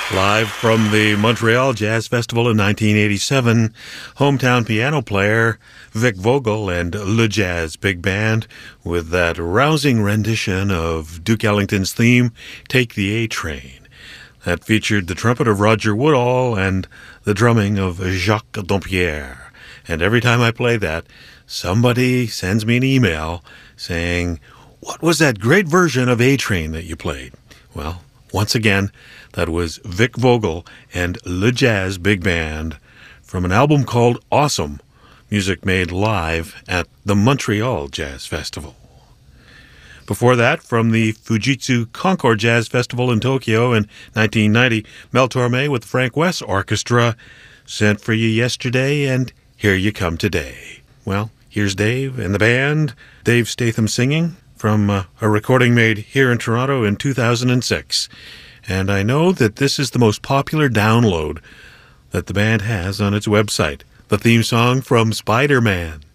Live from the Montreal Jazz Festival in 1987, hometown piano player Vic Vogel and Le Jazz Big Band with that rousing rendition of Duke Ellington's theme, Take the A Train. That featured the trumpet of Roger Woodall and the drumming of Jacques Dompierre. And every time I play that, somebody sends me an email saying, "What was that great version of A Train that you played?" Well, once again, that was Vic Vogel and Le Jazz Big Band from an album called Awesome, music made live at the Montreal Jazz Festival. Before that, from the Fujitsu Concord Jazz Festival in Tokyo in 1990, Mel Torme with the Frank West Orchestra, Sent for You Yesterday and Here You Come Today. Well, here's Dave and the band, Dave Statham singing from a recording made here in Toronto in 2006. And I know that this is the most popular download that the band has on its website, the theme song from Spider-Man.